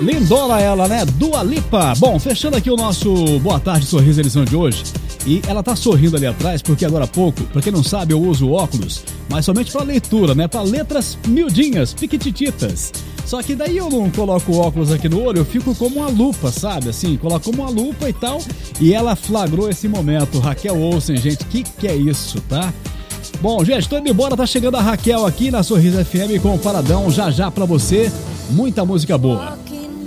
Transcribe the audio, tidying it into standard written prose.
Lindona ela, né? Dua Lipa. Bom, fechando aqui o nosso Boa Tarde Sorriso edição de hoje. E ela tá sorrindo ali atrás porque agora há pouco, pra quem não sabe, eu uso óculos, mas somente pra leitura, né? Pra letras miudinhas, piquitititas. Só que daí eu não coloco óculos aqui no olho, eu fico como uma lupa, sabe? Assim, coloco como uma lupa e tal. E ela flagrou esse momento. Raquel Olsen, gente, que é isso, tá? Bom, gente, tô indo embora, tá chegando a Raquel aqui na Sorriso FM com o Paradão já já pra você. Muita música boa.